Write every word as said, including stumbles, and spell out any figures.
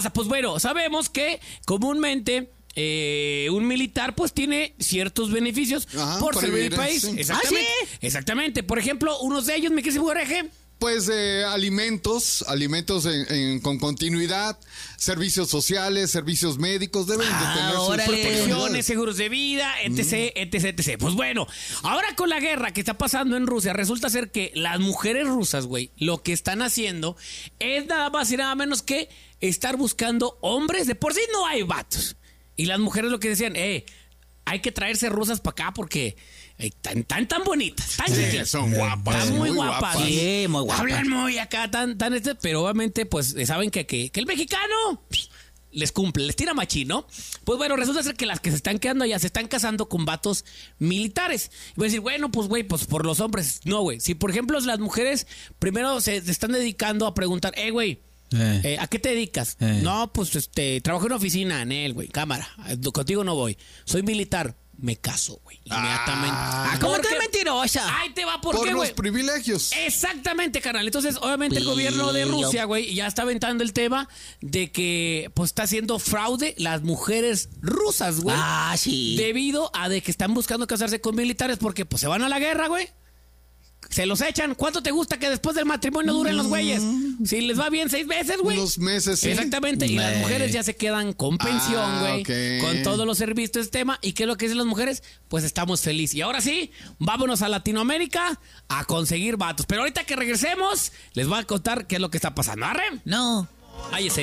Pues bueno, sabemos que comúnmente eh, un militar pues tiene ciertos beneficios Ajá, por para servir vivir, el país. sí. Exactamente. ¿Ah, sí? Exactamente. Por ejemplo, unos de ellos, mi querido Oreje. Pues eh, alimentos, alimentos en, en, con continuidad, servicios sociales, servicios médicos, deben de Ah, tener sus órale. Protecciones, seguros de vida, etc, etc, etc. Pues bueno, ahora con la guerra que está pasando en Rusia, resulta ser que las mujeres rusas, güey, lo que están haciendo es nada más y nada menos que estar buscando hombres. De por sí no hay vatos. Y las mujeres lo que decían, eh, hay que traerse rusas para acá porque están tan, tan bonitas, tan Sí, chiquitas, son guapas, están muy, muy guapas. guapas. Sí, muy guapas. Hablan muy acá, tan, tan este, pero obviamente, pues, saben que, que, que el mexicano les cumple, les tira machín, ¿no? Pues bueno, resulta ser que las que se están quedando allá se están casando con vatos militares. Y voy a decir, bueno, pues güey, pues por los hombres. No, güey. Si por ejemplo las mujeres primero se, se están dedicando a preguntar, eh, güey, Eh. eh, ¿a qué te dedicas? Eh. No, pues este, trabajo en una oficina, en él, güey, cámara. Contigo no voy. Soy militar. Me caso, güey. Inmediatamente. Ah, ¿Cómo Porque- te mentirosa? Ahí te va, ¿por, por qué, los güey? privilegios. Exactamente, carnal. Entonces, obviamente, el Pillo. gobierno de Rusia, güey, ya está aventando el tema de que, pues, está haciendo fraude las mujeres rusas, güey. Ah, sí. Debido a de que están buscando casarse con militares porque, pues, se van a la guerra, güey. Se los echan. ¿Cuánto te gusta que después del matrimonio duren los güeyes? Si les va bien, seis meses, güey. Unos meses, sí. Exactamente. Y las Eh. mujeres ya se quedan con pensión, Ah, güey. ok. Con todos los servicios de este tema. ¿Y qué es lo que dicen las mujeres? Pues estamos felices. Y ahora sí, vámonos a Latinoamérica a conseguir vatos. Pero ahorita que regresemos, les voy a contar qué es lo que está pasando. ¿Arre? No. Ahí está.